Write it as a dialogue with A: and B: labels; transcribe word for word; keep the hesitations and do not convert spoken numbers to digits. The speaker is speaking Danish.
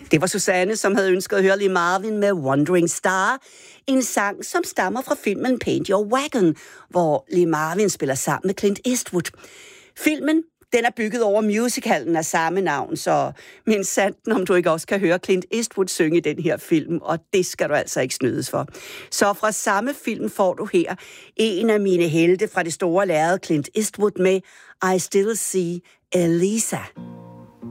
A: Det var Susanne, som havde ønsket at høre Lee Marvin med Wandering Star, en sang, som stammer fra filmen Paint Your Wagon, hvor Lee Marvin spiller sammen med Clint Eastwood. Filmen, den er bygget over musicalen af samme navn, så min sandt, om du ikke også kan høre Clint Eastwood synge i den her film, og det skal du altså ikke snydes for. Så fra samme film får du her en af mine helte fra det store lærred, Clint Eastwood, med I Still See Elisa.